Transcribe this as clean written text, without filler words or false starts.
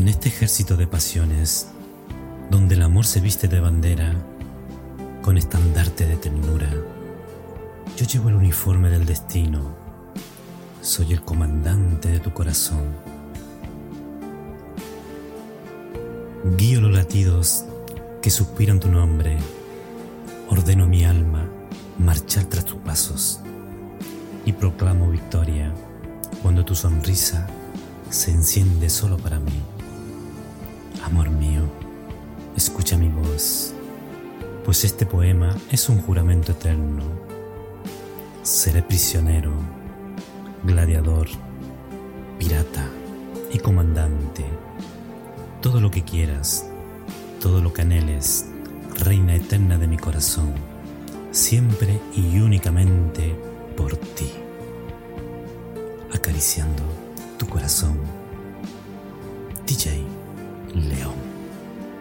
En este ejército de pasiones, donde el amor se viste de bandera, con estandarte de ternura, yo llevo el uniforme del destino, soy el comandante de tu corazón. Guío los latidos que suspiran tu nombre, ordeno a mi alma marchar tras tus pasos y proclamo victoria cuando tu sonrisa se enciende solo para mí. Amor mío, escucha mi voz, pues este poema es un juramento eterno. Seré prisionero, gladiador, pirata y comandante. Todo lo que quieras, todo lo que anheles, reina eterna de mi corazón, siempre y únicamente por ti. Acariciando tu corazón. DJ